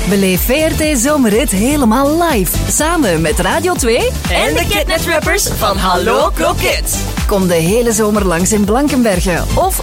Beleef VRT Zomerrit helemaal live. Samen met Radio 2 en de Kidnet Rappers van Hallo Kroket. Kom de hele zomer langs in Blankenberge of